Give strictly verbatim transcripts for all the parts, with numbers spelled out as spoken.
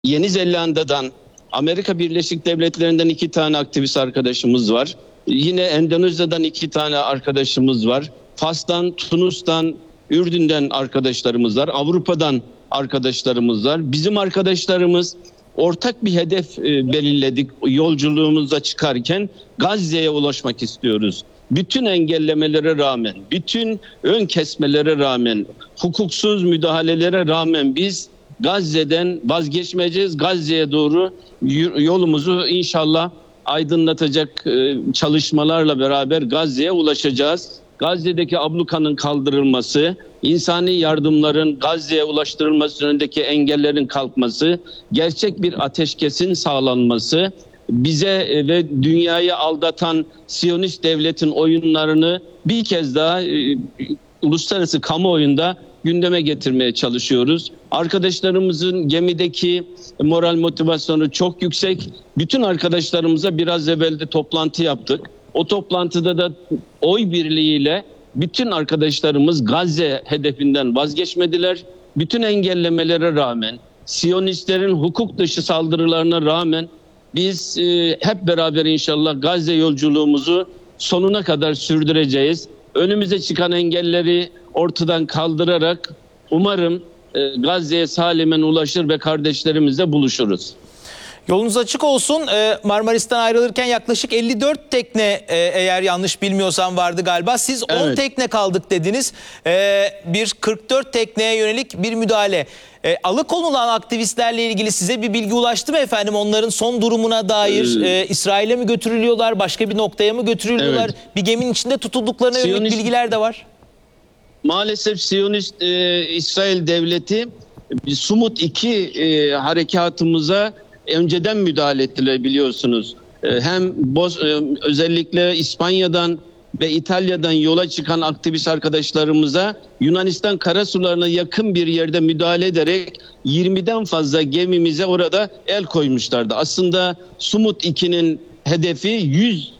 Yeni Zelanda'dan, Amerika Birleşik Devletleri'nden iki tane aktivist arkadaşımız var. Yine Endonezya'dan iki tane arkadaşımız var. Fas'tan, Tunus'tan, Ürdün'den arkadaşlarımız var. Avrupa'dan arkadaşlarımız var. Bizim arkadaşlarımız ortak bir hedef belirledik yolculuğumuza çıkarken. Gazze'ye ulaşmak istiyoruz. Bütün engellemelere rağmen, bütün ön kesmelere rağmen, hukuksuz müdahalelere rağmen biz Gazze'den vazgeçmeyeceğiz. Gazze'ye doğru yolumuzu inşallah aydınlatacak çalışmalarla beraber Gazze'ye ulaşacağız. Gazze'deki ablukanın kaldırılması, insani yardımların Gazze'ye ulaştırılması önündeki engellerin kalkması, gerçek bir ateşkesin sağlanması, bize ve dünyayı aldatan Siyonist devletin oyunlarını bir kez daha e, uluslararası kamuoyunda gündeme getirmeye çalışıyoruz. Arkadaşlarımızın gemideki moral motivasyonu çok yüksek. Bütün arkadaşlarımıza biraz evvel de toplantı yaptık. O toplantıda da oy birliğiyle bütün arkadaşlarımız Gazze hedefinden vazgeçmediler. Bütün engellemelere rağmen, Siyonistlerin hukuk dışı saldırılarına rağmen biz e, hep beraber inşallah Gazze yolculuğumuzu sonuna kadar sürdüreceğiz. Önümüze çıkan engelleri ortadan kaldırarak umarım e, Gazze'ye salimen ulaşır ve kardeşlerimizle buluşuruz. Yolunuz açık olsun. Marmaris'ten ayrılırken yaklaşık elli dört tekne eğer yanlış bilmiyorsam vardı galiba. Siz on evet. tekne kaldık dediniz. Bir kırk dört tekneye yönelik bir müdahale. Alıkonulan aktivistlerle ilgili size bir bilgi ulaştı mı efendim? Onların son durumuna dair ee, İsrail'e mi götürülüyorlar? Başka bir noktaya mı götürülüyorlar? Evet. Bir geminin içinde tutulduklarına Siyonist, yönelik bilgiler de var. Maalesef Siyonist e, İsrail devleti Sumut iki e, harekatımıza önceden müdahale ettiler biliyorsunuz. Hem Boz, özellikle İspanya'dan ve İtalya'dan yola çıkan aktivist arkadaşlarımıza Yunanistan karasularına yakın bir yerde müdahale ederek yirmiden fazla gemimize orada el koymuşlardı. Aslında Sumut iki'nin hedefi yüz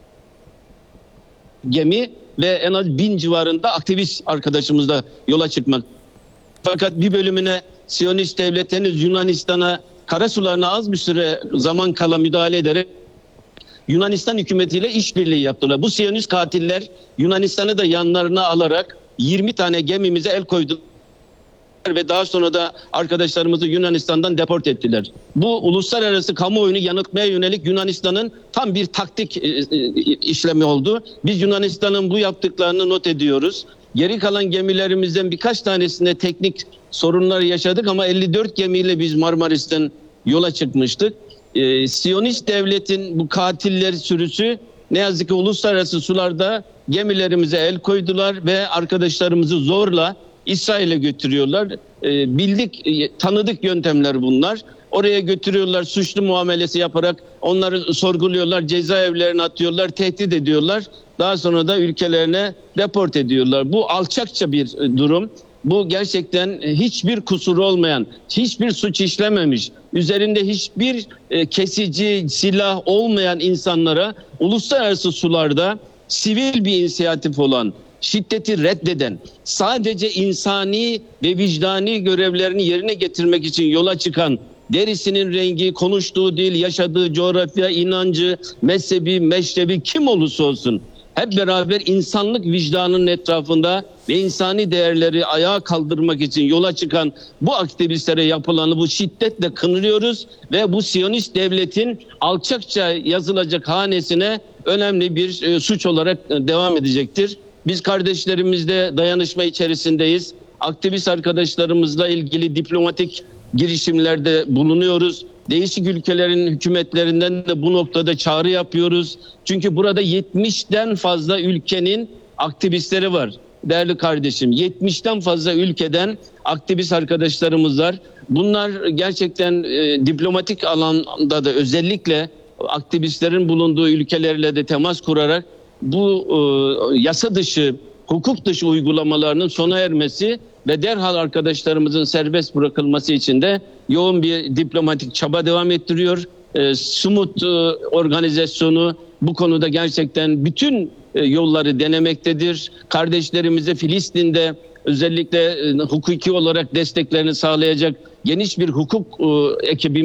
gemi ve en az bin civarında aktivist arkadaşımızla yola çıkmak. Fakat bir bölümüne Siyonist devlet henüz Yunanistan'a karasularına az bir süre zaman kala müdahale ederek Yunanistan hükümetiyle işbirliği yaptılar. Bu Siyonist katiller Yunanistan'ı da yanlarına alarak yirmi tane gemimize el koydular ve daha sonra da arkadaşlarımızı Yunanistan'dan deport ettiler. Bu uluslararası kamuoyunu yanıltmaya yönelik Yunanistan'ın tam bir taktik işlemi oldu. Biz Yunanistan'ın bu yaptıklarını not ediyoruz. Geri kalan gemilerimizden birkaç tanesinde teknik sorunlar yaşadık ama elli dört gemiyle biz Marmaris'ten yola çıkmıştık. Ee, Siyonist devletin bu katiller sürüsü ne yazık ki uluslararası sularda gemilerimize el koydular ve arkadaşlarımızı zorla İsrail'e götürüyorlar. Ee, bildik, tanıdık yöntemler bunlar. Oraya götürüyorlar, suçlu muamelesi yaparak onları sorguluyorlar, cezaevlerine atıyorlar, tehdit ediyorlar. Daha sonra da ülkelerine deport ediyorlar. Bu alçakça bir durum. Bu gerçekten hiçbir kusuru olmayan, hiçbir suç işlememiş, üzerinde hiçbir kesici silah olmayan insanlara uluslararası sularda sivil bir inisiyatif olan, şiddeti reddeden, sadece insani ve vicdani görevlerini yerine getirmek için yola çıkan, derisinin rengi, konuştuğu dil, yaşadığı coğrafya, inancı, mezhebi, meşrebi kim olursa olsun hep beraber insanlık vicdanının etrafında ve insani değerleri ayağa kaldırmak için yola çıkan bu aktivistlere yapılanı bu şiddetle kınıyoruz ve bu Siyonist devletin alçakça yazılacak hanesine önemli bir e, suç olarak e, devam edecektir. Biz kardeşlerimizle dayanışma içerisindeyiz. Aktivist arkadaşlarımızla ilgili diplomatik girişimlerde bulunuyoruz. Değişik ülkelerin hükümetlerinden de bu noktada çağrı yapıyoruz. Çünkü burada yetmişten fazla ülkenin aktivistleri var. Değerli kardeşim, yetmişten fazla ülkeden aktivist arkadaşlarımız var. Bunlar gerçekten e, diplomatik alanda da özellikle aktivistlerin bulunduğu ülkelerle de temas kurarak bu e, yasa dışı, hukuk dışı uygulamalarının sona ermesi ve derhal arkadaşlarımızın serbest bırakılması için de yoğun bir diplomatik çaba devam ettiriyor. E, Sumut e, organizasyonu bu konuda gerçekten bütün e, yolları denemektedir. Kardeşlerimize Filistin'de özellikle e, hukuki olarak desteklerini sağlayacak geniş bir hukuk e, ekibi